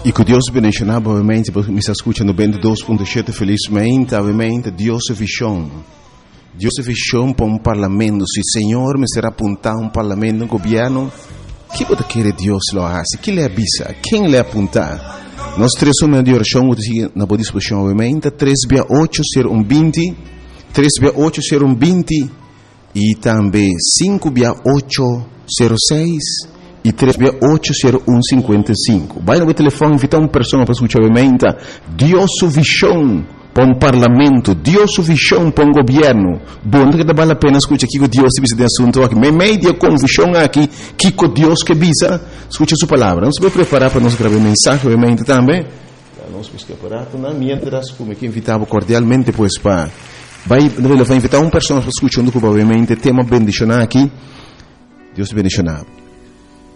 E que Deus bendicionar, obviamente, porque me está escutando 22.7 felizmente, obviamente, Deus é visão. Deus é visão para um parlamento. Se o Senhor me será apontar um parlamento, um governo, que pode querer Deus lo hace? Que lhe avisa? Quem lhe apontar? Nós três somos de oração, na boa disposição, obviamente, 3680120, 3680120 e também 56806 e 3680155. Vai no telefone, invitar uma pessoa para escutar, obviamente, Deus é visão para um parlamento, Deus é visão para um governo. Bom, que vale a pena escutar aqui que Deus se de assunto aqui. Me media com visão aqui, que Deus que visa, escuta sua palavra. Nós vamos preparar para nós gravar mensagem, obviamente, também. Nós vamos preparar, mientras, como que invitava cordialmente, pois, para... Vai invitar uma pessoa para escutar, obviamente, tema bendicionar aqui. Deus te bendicionar.